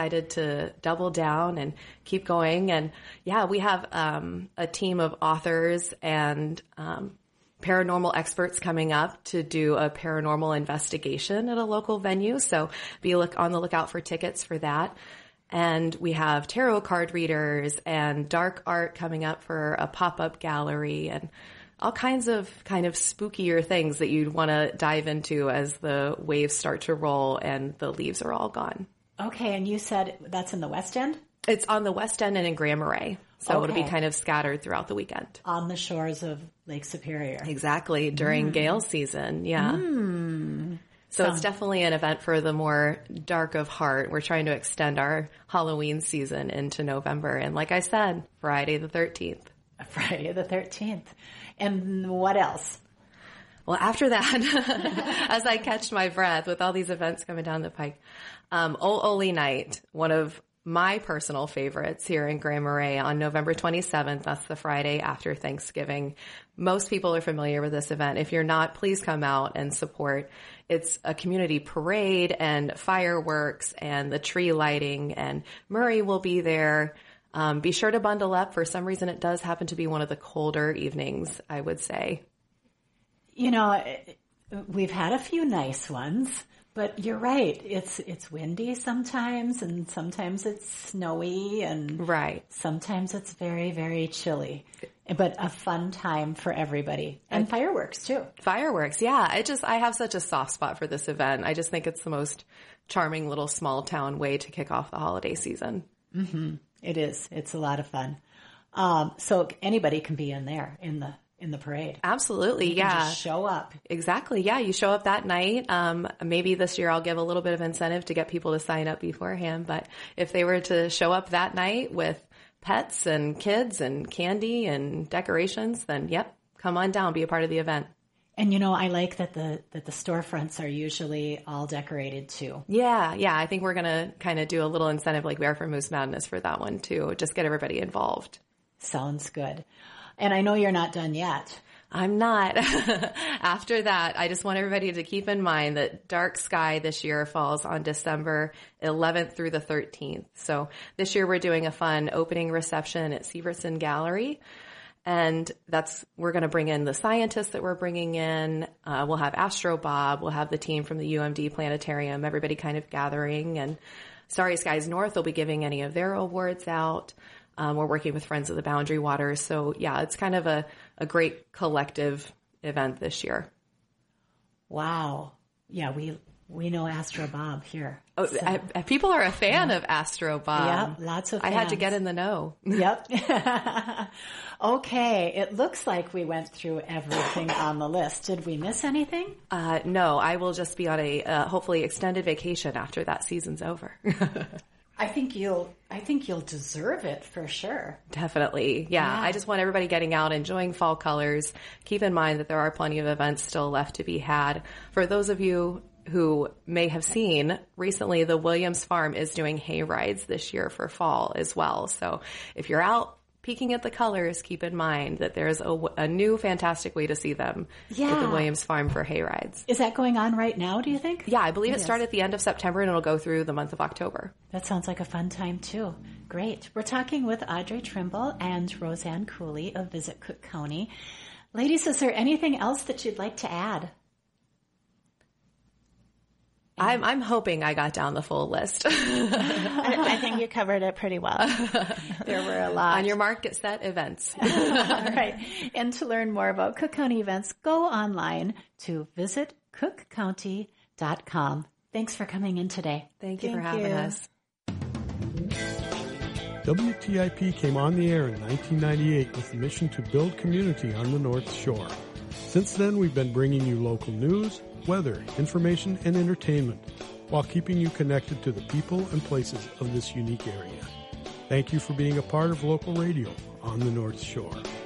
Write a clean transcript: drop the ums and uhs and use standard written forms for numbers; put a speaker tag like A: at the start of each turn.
A: decided to double down and keep going. And yeah, we have a team of authors and paranormal experts coming up to do a paranormal investigation at a local venue. So be on the lookout for tickets for that. And we have tarot card readers and dark art coming up for a pop-up gallery and all kinds of kind of spookier things that you'd want to dive into as the waves start to roll and the leaves are all gone.
B: Okay, and you said that's in the West End?
A: It's on the West End and in Grand Marais. So it'll be kind of scattered throughout the weekend.
B: On the shores of Lake Superior.
A: Exactly, during gale season, yeah. So it's definitely an event for the more dark of heart. We're trying to extend our Halloween season into November. And like I said, Friday the 13th.
B: Friday the 13th. And what else?
A: Well, after that, as I catch my breath with all these events coming down the pike, O'Oli Night, one of my personal favorites here in Grand Marais on November 27th. That's the Friday after Thanksgiving. Most people are familiar with this event. If you're not, please come out and support. It's a community parade and fireworks and the tree lighting, and Murray will be there. Be sure to bundle up. For some reason, it does happen to be one of the colder evenings, I would say.
B: You know, we've had a few nice ones. But you're right. It's windy sometimes, and sometimes it's snowy, and sometimes it's very, very chilly. But a fun time for everybody. And fireworks, too.
A: Fireworks, yeah. I have such a soft spot for this event. I just think it's the most charming little small town way to kick off the holiday season.
B: Mm-hmm. It is. It's a lot of fun. So anybody can be in there in the parade.
A: Absolutely,
B: you can just show up.
A: Exactly, yeah. You show up that night. Maybe this year I'll give a little bit of incentive to get people to sign up beforehand. But if they were to show up that night with pets and kids and candy and decorations, then yep, come on down, be a part of the event.
B: And you know, I like that the storefronts are usually all decorated too.
A: Yeah. I think we're gonna kind of do a little incentive like we are for Moose Madness for that one too. Just get everybody involved.
B: Sounds good. And I know you're not done yet.
A: I'm not. After that, I just want everybody to keep in mind that Dark Sky this year falls on December 11th through the 13th. So this year we're doing a fun opening reception at Severson Gallery. And we're going to bring in the scientists that we're bringing in. We'll have Astro Bob. We'll have the team from the UMD Planetarium, everybody kind of gathering. And Starry Skies North will be giving any of their awards out. We're working with Friends of the Boundary Waters. So yeah, it's kind of a great collective event this year.
B: Wow. Yeah, we know Astro Bob here.
A: Oh, so. People are a fan of Astro Bob.
B: Yeah, lots of fans.
A: I had to get in the know.
B: Yep. Okay, it looks like we went through everything on the list. Did we miss anything?
A: No, I will just be on a hopefully extended vacation after that season's over.
B: I think you'll deserve it for sure.
A: Definitely. Yeah. I just want everybody getting out, enjoying fall colors. Keep in mind that there are plenty of events still left to be had. For those of you who may have seen recently, the Williams Farm is doing hay rides this year for fall as well. So if you're out peeking at the colors, keep in mind that there's a new fantastic way to see them at the Williams Farm for hay rides.
B: Is that going on right now, do you think?
A: Yeah, I believe it started at the end of September and it'll go through the month of October.
B: That sounds like a fun time too. Great. We're talking with Audrey Trimble and Roseanne Cooley of Visit Cook County. Ladies, is there anything else that you'd like to add?
A: I'm hoping I got down the full list.
C: I think you covered it pretty well.
B: There were a lot.
A: On your mark, get set, events.
B: All right. And to learn more about Cook County events, go online to visitcookcounty.com. Thanks for coming in today.
A: Thank you for having us.
D: WTIP came on the air in 1998 with the mission to build community on the North Shore. Since then, we've been bringing you local news, weather, information, and entertainment, while keeping you connected to the people and places of this unique area. Thank you for being a part of local radio on the North Shore.